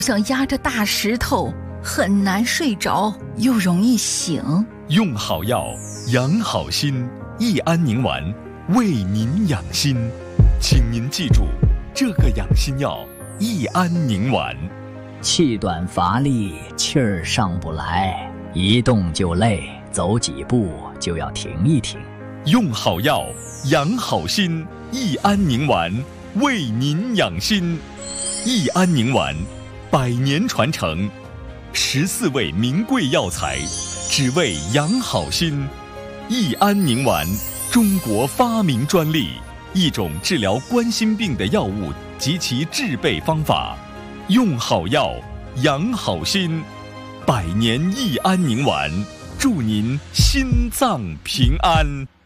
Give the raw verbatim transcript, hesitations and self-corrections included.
像压着大石头，很难睡着，又容易醒。 用好药，养好心，益安宁丸为您养心。请您记住这个养心药益安宁丸。 气短乏力，气儿上不来，一动就累，走几步就要停一停。 用好药，养好心，益安宁丸为您养心。益安宁丸，百年传承，十四味名贵药材，只为养好心。益安宁丸，中国发明专利，一种治疗冠心病的药物及其制备方法。用好药，养好心，百年益安宁丸，祝您心脏平安。